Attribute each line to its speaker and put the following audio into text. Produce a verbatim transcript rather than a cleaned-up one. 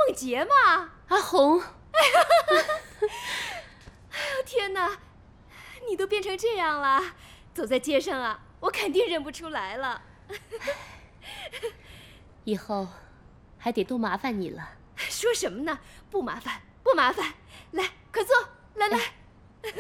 Speaker 1: 梦洁嘛。
Speaker 2: 阿红，
Speaker 1: 哎呦天哪，你都变成这样了，走在街上啊，我肯定认不出来了。
Speaker 2: 以后还得多麻烦你了。
Speaker 1: 说什么呢？不麻烦，不麻烦。来，快坐，来来。哎